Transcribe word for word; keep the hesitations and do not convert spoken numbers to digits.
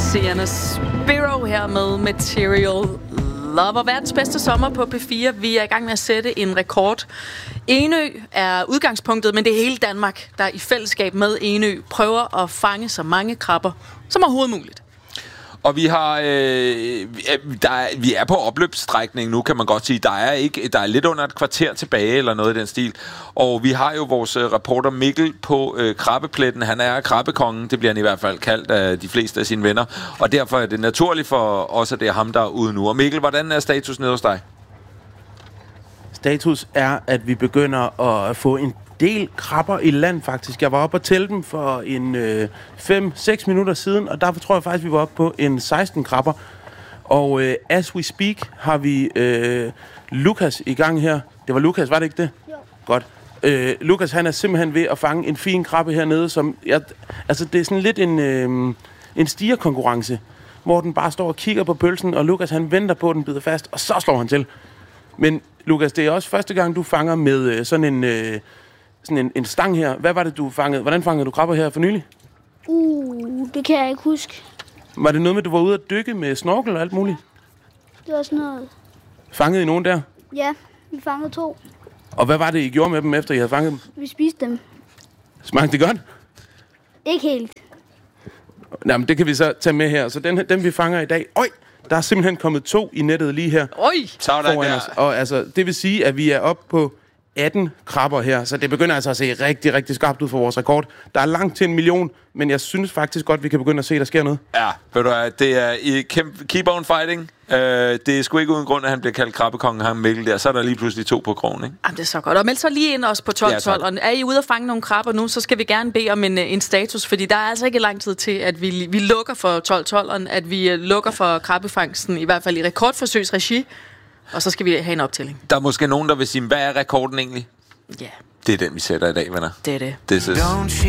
Sienna Spiro her med Material Lover. Verdens bedste sommer på P fire. Vi er i gang med at sætte en rekord. Enø er udgangspunktet, men det er hele Danmark, der i fællesskab med Enø prøver at fange så mange krabber som overhovedet muligt. Og vi har, øh, der er, vi er på opløbsstrækning nu, kan man godt sige. Der er ikke, der er lidt under et kvarter tilbage eller noget i den stil. Og vi har jo vores øh, reporter Mikkel på øh, krabbepletten. Han er krabbekongen, det bliver han i hvert fald kaldt af de fleste af sine venner. Og derfor er det naturligt for os, at det er ham, der er ude nu. Og Mikkel, hvordan er status nede hos dig? Status er, at vi begynder at få en del krabber i land, faktisk. Jeg var oppe og tælle dem for en øh, fem seks minutter siden, og derfor tror jeg faktisk, vi var oppe på en seksten krabber. Og øh, as we speak har vi øh, Lukas i gang her. Det var Lukas, var det ikke det? Jo. Godt. Øh, Lukas, han er simpelthen ved at fange en fin krabbe hernede, som... Jeg, altså, det er sådan lidt en, øh, en stigerkonkurrence, hvor den bare står og kigger på pølsen, og Lukas, han venter på, at den bider fast, og så slår han til. Men Lukas, det er også første gang, du fanger med øh, sådan en... Øh, Sådan en, en stang her. Hvad var det, du fangede? Hvordan fangede du krabber her for nylig? Uh, det kan jeg ikke huske. Var det noget med, at du var ude at dykke med snorkel og alt muligt? Det var sådan noget... Fangede I nogen der? Ja, vi fangede to. Og hvad var det, I gjorde med dem, efter I havde fanget dem? Vi spiste dem. Smagte det godt? Ikke helt. Nå, men det kan vi så tage med her. Så den, den vi fanger i dag... Øj! Der er simpelthen kommet to i nettet lige her. Oj! Sådan der. Os. Og altså, det vil sige, at vi er oppe på atten krabber her, så det begynder altså at se rigtig, rigtig skarpt ud for vores rekord. Der er langt til en million, men jeg synes faktisk godt, vi kan begynde at se, at der sker noget. Ja, ved du hvad, det er i kæmpe, keep on fighting. Uh, det er sgu ikke uden grund, at han bliver kaldt krabbekongen, ham Mikkel der. Så er der lige pludselig to på krogen, ikke? Jamen, det er så godt. Og meld så lige ind også på tolv tolv. Og er I ude at fange nogle krabber nu, så skal vi gerne bede om en, en status, fordi der er altså ikke lang tid til, at vi, vi lukker for tolv tolv, at vi lukker for krabbefangsten, i hvert fald i rekordforsøgsregi. Og så skal vi have en optælling. Der er måske nogen, der vil sige, hvad er rekorden egentlig? Ja. Yeah. Det er den, vi sætter i dag, venner. Det er det. This is...